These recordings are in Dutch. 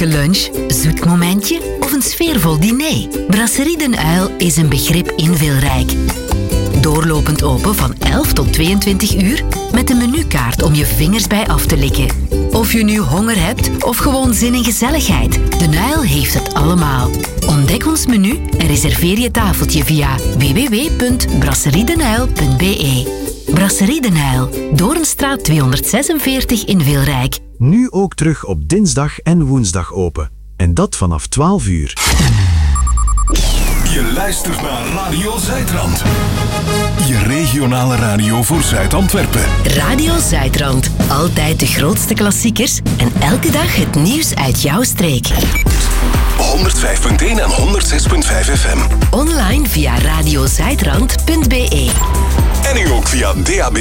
gemakkelijke lunch, zoet momentje of een sfeervol diner? Brasserie Den Uil is een begrip in Wilrijk. Doorlopend open van 11 tot 22 uur met een menukaart om je vingers bij af te likken. Of je nu honger hebt of gewoon zin in gezelligheid, Den Uil heeft het allemaal. Ontdek ons menu en reserveer je tafeltje via www.brasseriedenuil.be. Brasserie Den Uil, Doornstraat 246 in Wilrijk. Nu ook terug op dinsdag en woensdag open. En dat vanaf 12 uur. Je luistert naar Radio Zuidrand. Je regionale radio voor Zuid-Antwerpen. Radio Zuidrand. Altijd de grootste klassiekers en elke dag het nieuws uit jouw streek. 105.1 en 106.5 FM. Online via radiozuidrand.be. En nu ook via DAB+.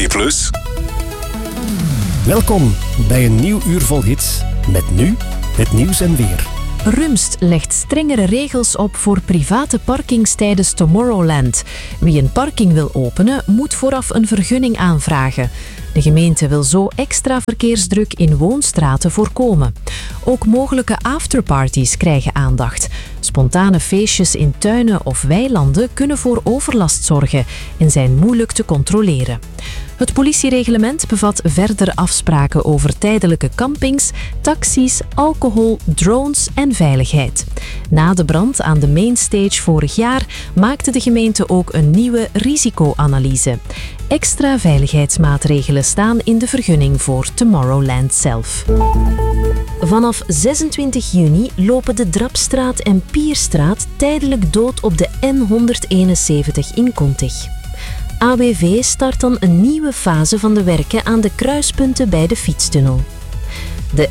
Welkom bij een nieuw uur vol hits. Met nu het nieuws en weer. Rumst legt strengere regels op voor private parkings tijdens Tomorrowland. Wie een parking wil openen, moet vooraf een vergunning aanvragen. De gemeente wil zo extra verkeersdruk in woonstraten voorkomen. Ook mogelijke afterparties krijgen aandacht. Spontane feestjes in tuinen of weilanden kunnen voor overlast zorgen en zijn moeilijk te controleren. Het politiereglement bevat verder afspraken over tijdelijke campings, taxis, alcohol, drones en veiligheid. Na de brand aan de mainstage vorig jaar maakte de gemeente ook een nieuwe risicoanalyse. Extra veiligheidsmaatregelen staan in de vergunning voor Tomorrowland zelf. Vanaf 26 juni lopen de Drapstraat en Pierstraat tijdelijk dood op de N171 in Contig. AWV start dan een nieuwe fase van de werken aan de kruispunten bij de fietstunnel. De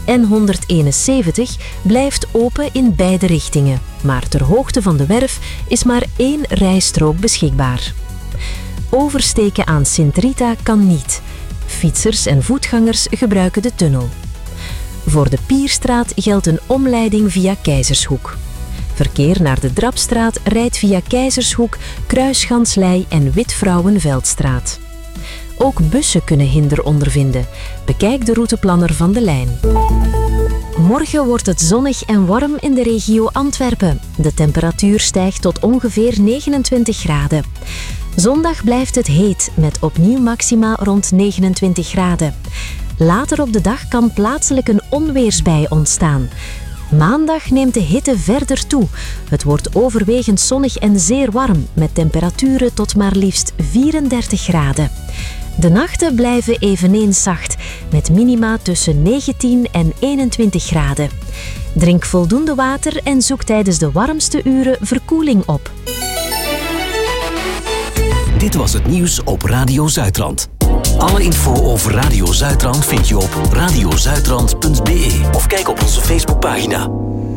N171 blijft open in beide richtingen, maar ter hoogte van de werf is maar 1 rijstrook beschikbaar. Oversteken aan Sint-Rita kan niet. Fietsers en voetgangers gebruiken de tunnel. Voor de Pierstraat geldt een omleiding via Keizershoek. Verkeer naar de Drapstraat rijdt via Keizershoek, Kruisganslei en Witvrouwenveldstraat. Ook bussen kunnen hinder ondervinden. Bekijk de routeplanner van de lijn. Morgen wordt het zonnig en warm in de regio Antwerpen. De temperatuur stijgt tot ongeveer 29 graden. Zondag blijft het heet, met opnieuw maxima rond 29 graden. Later op de dag kan plaatselijk een onweersbui ontstaan. Maandag neemt de hitte verder toe. Het wordt overwegend zonnig en zeer warm, met temperaturen tot maar liefst 34 graden. De nachten blijven eveneens zacht, met minima tussen 19 en 21 graden. Drink voldoende water en zoek tijdens de warmste uren verkoeling op. Dit was het nieuws op Radio Zuidrand. Alle info over Radio Zuidrand vind je op radiozuidrand.be of kijk op onze Facebookpagina.